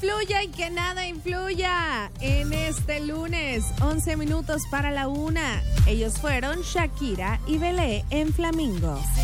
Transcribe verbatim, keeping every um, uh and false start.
fluya y que nada influya. En este lunes, once minutos para la una. Ellos fueron Shakira y Belé en Flamingo.